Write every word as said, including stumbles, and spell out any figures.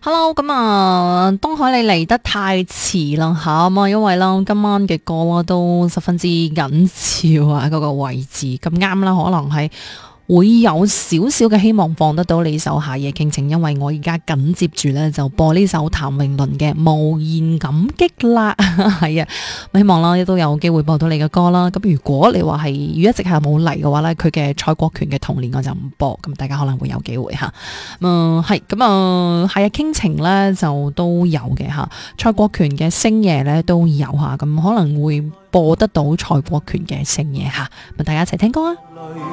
Hello，咁啊，東海你嚟得太遲啦吓，咁啊，因為啦今晚嘅歌啊都十分之緊俏啊，嗰個位置咁啱啦，可能係會有少少嘅希望放得到你首夏夜傾情，因為我而家緊接住咧就播呢首譚詠麟嘅無言感激啦，係啊，希望啦亦都有機會播到你嘅歌啦。咁如果你話係如果一直係冇嚟嘅話咧，佢嘅蔡國權嘅童年我就唔播，咁大家可能會有機會吓。嗯，係咁啊，夏夜傾情咧就都有嘅吓，蔡國權嘅星夜咧都有吓，咁可能會播得到蔡國權嘅星夜吓，咁大家一齊聽歌啊！